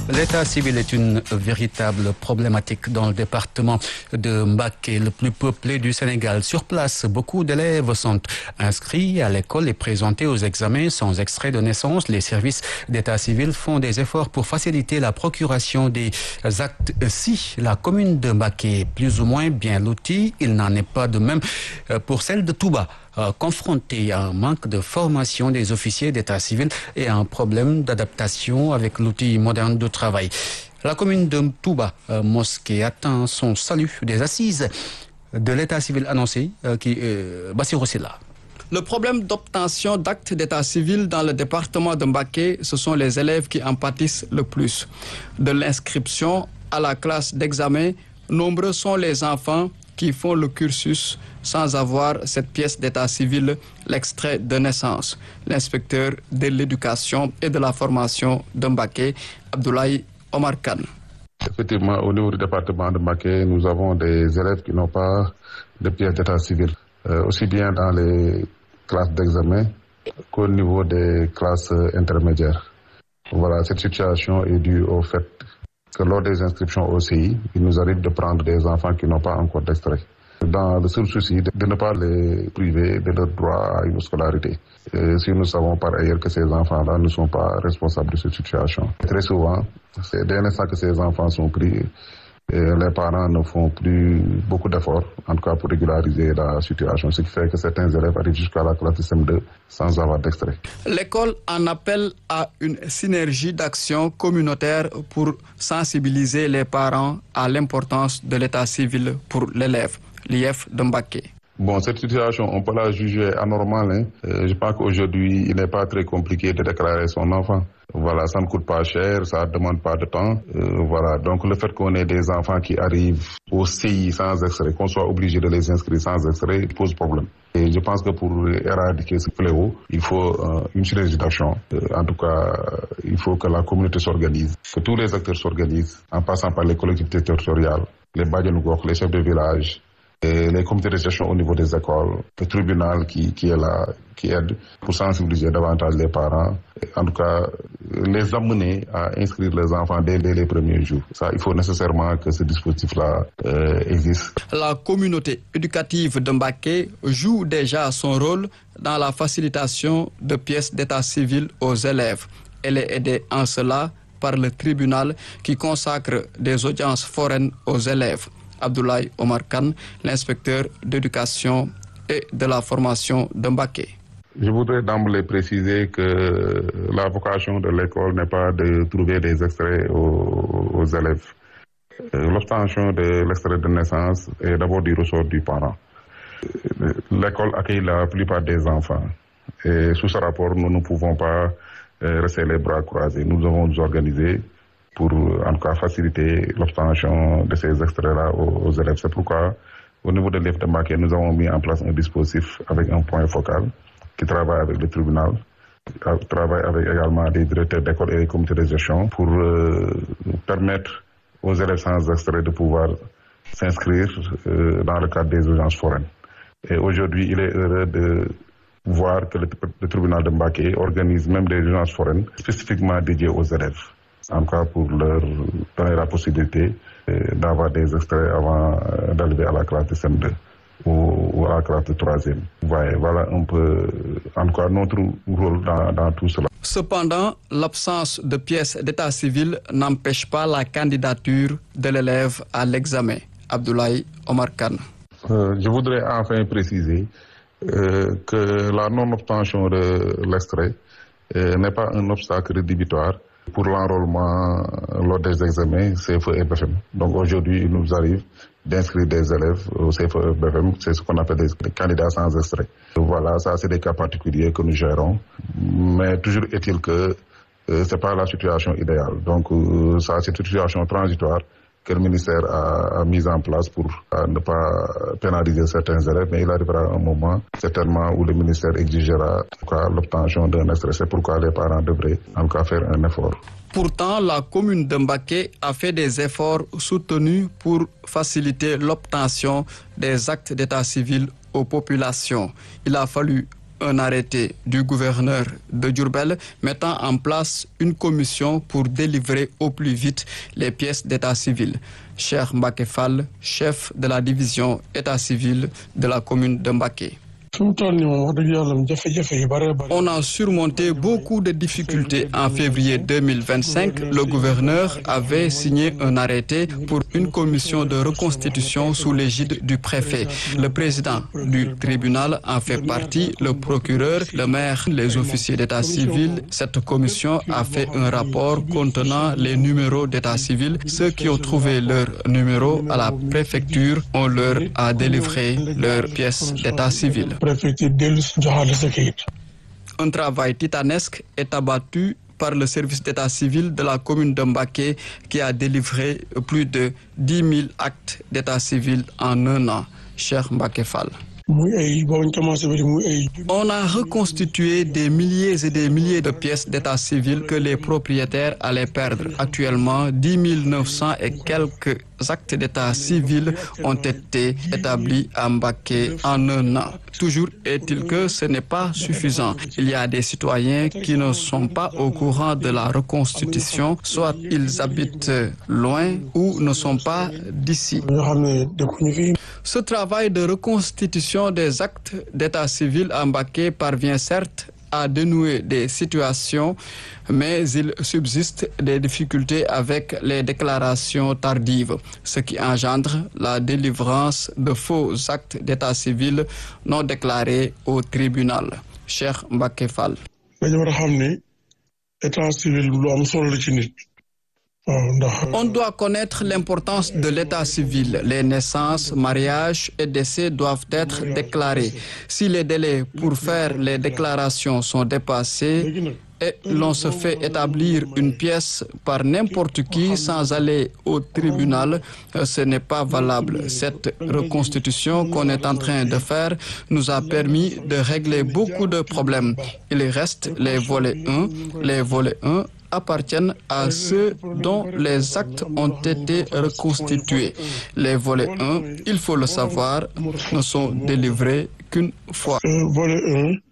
L'état civil est une véritable problématique dans le département de Mbacké, le plus peuplé du Sénégal. Sur place, beaucoup d'élèves sont inscrits à l'école et présentés aux examens sans extrait de naissance. Les services d'état civil font des efforts pour faciliter la procuration des actes. Si la commune de Mbacké est plus ou moins bien lotie, il n'en est pas de même pour celle de Touba. Confronté à un manque de formation des officiers d'état civil et à un problème d'adaptation avec l'outil moderne de travail. La commune de Touba Mosquée attend son salut des assises de l'état civil annoncé Bassirou Sylla. Le problème d'obtention d'actes d'état civil dans le département de Mbacké, ce sont les élèves qui en pâtissent le plus. De l'inscription à la classe d'examen, nombreux sont les enfants qui font le cursus sans avoir cette pièce d'état civil, l'extrait de naissance. L'inspecteur de l'éducation et de la formation de Mbacké, Abdoulaye Omar Kane. Effectivement, au niveau du département de Mbacké, nous avons des élèves qui n'ont pas de pièce d'état civil, aussi bien dans les classes d'examen qu'au niveau des classes intermédiaires. Voilà, cette situation est due au fait que lors des inscriptions au CI, il nous arrive de prendre des enfants qui n'ont pas encore d'extrait, dans le seul souci de ne pas les priver de leur droit à une scolarité. Et si nous savons par ailleurs que ces enfants-là ne sont pas responsables de cette situation. Très souvent, c'est dès l'instant que ces enfants sont pris, les parents ne font plus beaucoup d'efforts, en tout cas pour régulariser la situation, ce qui fait que certains élèves arrivent jusqu'à la classe de CM2 sans avoir d'extrait. L'école en appelle à une synergie d'action communautaire pour sensibiliser les parents à l'importance de l'état civil pour l'élève. L'IF de Mbacké. Bon, cette situation, on peut la juger anormale. Je pense qu'aujourd'hui, il n'est pas très compliqué de déclarer son enfant. Voilà, ça ne coûte pas cher, ça ne demande pas de temps. Voilà, donc le fait qu'on ait des enfants qui arrivent au CI sans extrait, qu'on soit obligé de les inscrire sans extrait, pose problème. Et je pense que pour éradiquer ce fléau, il faut une synergie d'action. En tout cas, il faut que la communauté s'organise, que tous les acteurs s'organisent, en passant par les collectivités territoriales, les bajenu gox, les chefs de village, et les comités de gestion au niveau des écoles, le tribunal qui est là, qui aide pour sensibiliser davantage les parents, en tout cas les amener à inscrire les enfants dès les premiers jours. Ça, il faut nécessairement que ce dispositif-là existe. La communauté éducative de Mbacké joue déjà son rôle dans la facilitation de pièces d'état civil aux élèves. Elle est aidée en cela par le tribunal qui consacre des audiences foraines aux élèves. Abdoulaye Omar Kane, l'inspecteur d'éducation et de la formation de Mbacké. Je voudrais d'emblée préciser que la vocation de l'école n'est pas de trouver des extraits aux élèves. L'obtention de l'extrait de naissance est d'abord du ressort du parent. L'école accueille la plupart des enfants. Et sous ce rapport, nous ne pouvons pas rester les bras croisés. Nous devons nous organiser pour en tout cas faciliter l'obtention de ces extraits-là aux élèves. C'est pourquoi, au niveau de l'IF de Mbacké, nous avons mis en place un dispositif avec un point focal qui travaille avec le tribunal, travaille avec également des directeurs d'école et des comités de gestion pour permettre aux élèves sans extrait de pouvoir s'inscrire dans le cadre des audiences foraines. Et aujourd'hui, il est heureux de voir que le tribunal de Mbacké organise même des audiences foraines spécifiquement dédiées aux élèves. En tout cas pour leur donner la possibilité d'avoir des extraits avant d'arriver à la classe de CM2 ou à la classe de 3e. Voilà un peu, en tout cas, notre rôle dans tout cela. Cependant, l'absence de pièces d'état civil n'empêche pas la candidature de l'élève à l'examen. Abdoulaye Omar Kane. Je voudrais enfin préciser que la non-obtention de l'extrait n'est pas un obstacle rédhibitoire pour l'enrôlement lors des examens CFE et BFM. Donc aujourd'hui, il nous arrive d'inscrire des élèves au CFE et BFM, c'est ce qu'on appelle des candidats sans extrait. Voilà, ça c'est des cas particuliers que nous gérons, mais toujours est-il que c'est pas la situation idéale. Donc ça c'est une situation transitoire que le ministère a mis en place pour ne pas pénaliser certains élèves, mais il arrivera un moment certainement où le ministère exigera l'obtention d'un extrait. C'est pourquoi les parents devraient en tout cas faire un effort. Pourtant, la commune de Mbacké a fait des efforts soutenus pour faciliter l'obtention des actes d'état civil aux populations. Il a fallu un arrêté du gouverneur de Diourbel mettant en place une commission pour délivrer au plus vite les pièces d'état civil. Cheikh Mbacké Fall, chef de la division état civil de la commune de Mbacké. On a surmonté beaucoup de difficultés. En février 2025, le gouverneur avait signé un arrêté pour une commission de reconstitution sous l'égide du préfet. Le président du tribunal en fait partie, le procureur, le maire, les officiers d'état civil. Cette commission a fait un rapport contenant les numéros d'état civil. Ceux qui ont trouvé leur numéro à la préfecture, on leur a délivré leurs pièces d'état civil. Un travail titanesque est abattu par le service d'état civil de la commune de Mbacké qui a délivré plus de 10 000 actes d'état civil en un an. Cheikh Mbacké Fall. On a reconstitué des milliers et des milliers de pièces d'état civil que les propriétaires allaient perdre. Actuellement, 10 900 et quelques actes d'état civil ont été établis à Mbacké en un an. Toujours est-il que ce n'est pas suffisant. Il y a des citoyens qui ne sont pas au courant de la reconstitution, soit ils habitent loin ou ne sont pas d'ici. Ce travail de reconstitution des actes d'état civil à Mbacké parvient certes à dénouer des situations, mais il subsiste des difficultés avec les déclarations tardives, ce qui engendre la délivrance de faux actes d'état civil non déclarés au tribunal. Cheikh Mbacké Fall. On doit connaître l'importance de l'état civil. Les naissances, mariages et décès doivent être déclarés. Si les délais pour faire les déclarations sont dépassés et l'on se fait établir une pièce par n'importe qui sans aller au tribunal, ce n'est pas valable. Cette reconstitution qu'on est en train de faire nous a permis de régler beaucoup de problèmes. Il reste les volets 1. Les volets 1 appartiennent à ceux dont les actes ont été reconstitués. Les volets 1, il faut le savoir, ne sont délivrés qu'une fois. Volet 1